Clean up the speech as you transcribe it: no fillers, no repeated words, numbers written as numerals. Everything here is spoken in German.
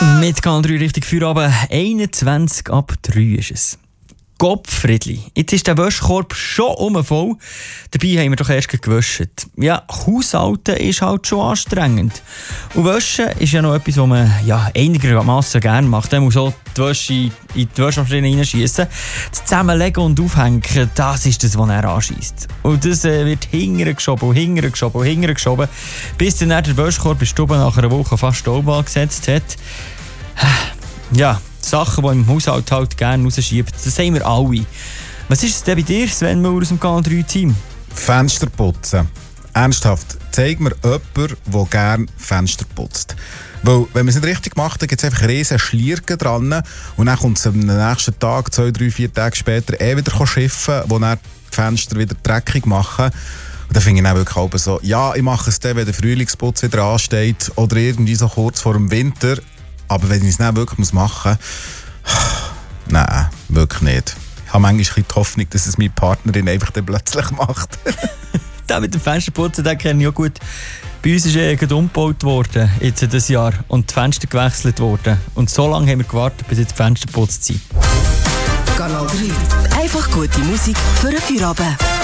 Mit Kanal 3 richtig Feierabend. 21 ab 3 ist es. Gottfriedli, jetzt ist der Wäschkorb schon voll. Dabei haben wir doch erst gewaschen. Ja, Haushalten ist halt schon anstrengend. Und Waschen ist ja noch etwas, was man einigermaßen gerne macht. Man muss auch die Wäsche in die Waschmaschine reinschiessen. Das Zusammenlegen und Aufhängen, das ist das, was er anscheisst. Und das wird hintergeschoben, bis dann der Wäschkorb in der Stube nach einer Woche fast Staub angesetzt hat. Ja, Sachen, die im Haushalt halt gerne rausschiebt, das haben wir alle. Was ist es denn bei dir, Sven Müller aus dem Kanal 3-Team? Fenster putzen. Ernsthaft, zeig mir jemanden, der gerne Fenster putzt. Weil, wenn man es nicht richtig macht, dann gibt es einfach riesen Schlierken dran und dann kommt es am nächsten Tag, 2, 3, 4 Tage später, wieder schiffen, wo dann die Fenster wieder dreckig machen. Und dann finde ich dann wirklich auch so, ja, ich mache es dann, wenn der Frühlingsputz wieder ansteht oder irgendwie so kurz vor dem Winter. Aber wenn ich es nicht wirklich machen muss, nein, wirklich nicht. Ich habe manchmal die Hoffnung, dass es meine Partnerin einfach dann plötzlich macht. Der mit dem Fensterputzen, den kenne ich auch gut. Bei uns ist gerade umgebaut worden, jetzt dieses Jahr, und die Fenster gewechselt worden. Und so lange haben wir gewartet, bis jetzt die Fenster geputzt sind. Kanal 3. Einfach gute Musik für einen Feierabend.